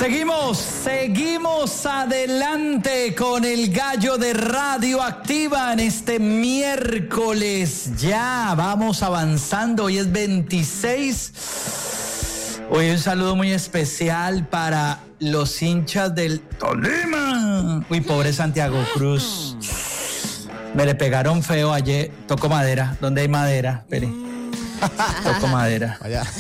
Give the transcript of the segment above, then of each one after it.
Seguimos adelante con el gallo de Radioactiva en este miércoles. Ya vamos avanzando, hoy es 26. Hoy un saludo muy especial para los hinchas del Tolima. Uy, pobre Santiago Cruz. Me le pegaron feo ayer. Toco madera. ¿Dónde hay madera? Espere. Toco madera.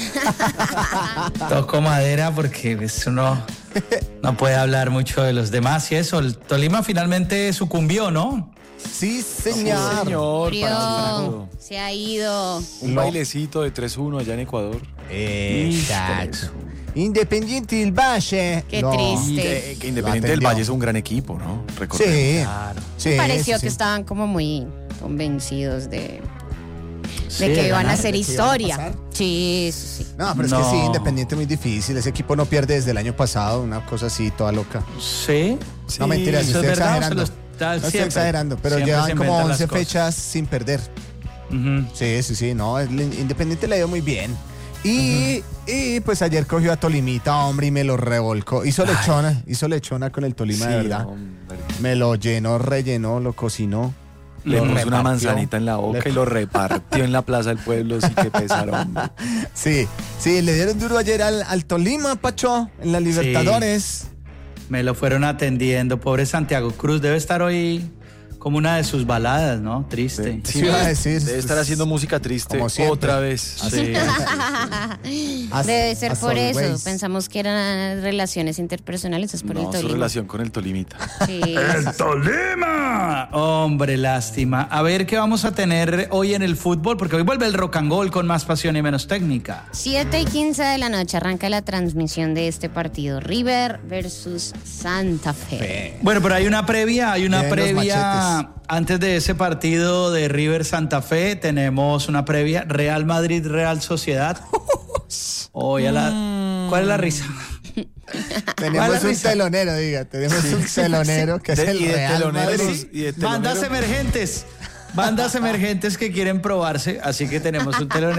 Toco madera porque eso no puede hablar mucho de los demás y eso. El Tolima finalmente sucumbió, ¿no? Sí, señor. Sí, señor. Se ha ido. Un bailecito de 3-1 allá en Ecuador. Exacto. Independiente del Valle. Qué triste. Que Independiente del Valle es un gran equipo, ¿no? Sí. Claro. Sí, Pareció sí, que sí. estaban como muy convencidos de Sí, que iban a ganar, hacer de que iban a historia. pasar. Sí, sí, sí. No, pero es que sí, Independiente muy difícil. Ese equipo no pierde desde el año pasado, una cosa así, toda loca. Sí. No, mentiras, eso estoy es verdad, exagerando. se lo- No estoy siempre- exagerando, pero siempre llevan se como inventan las 11 cosas. fechas sin perder. Ujú. Sí, no, el Independiente le dio muy bien. Y pues ayer cogió a Tolimita, hombre, y me lo revolcó. Hizo lechona con el Tolima, de verdad. Hombre. Me lo llenó, rellenó, lo cocinó. Le lo puso una repartió. manzanita en la boca y lo repartió en la plaza del pueblo, sí que pesaron. Sí, le dieron duro ayer al Tolima, Pacho, en la Libertadores. Me lo fueron atendiendo. Pobre Santiago Cruz. Debe estar hoy como una de sus baladas, ¿no? Triste. Sí, iba a decir. Debe estar haciendo música triste Como siempre. otra vez. Sí. Debe ser as por eso. always. Pensamos que eran relaciones interpersonales, es por el No, su Tolima. relación con el Tolimita. Sí. ¡El Tolima! Hombre, lástima. A ver qué vamos a tener hoy en el fútbol, porque hoy vuelve el rock and roll con más pasión y menos técnica. 7:15 de la noche arranca la transmisión de este partido. River versus Santa Fe. Bueno, pero hay una previa, Vienen los machetes. antes de ese partido de River Santa Fe, tenemos una previa, Real Madrid, Real Sociedad. ¿Cuál es la risa? Tenemos ¿Cuál es la un risa? telonero, diga. Tenemos un telonero que es el Y de Real teloneros, Madrid. y de Bandas teloneros. emergentes que quieren probarse, así que tenemos un telonero.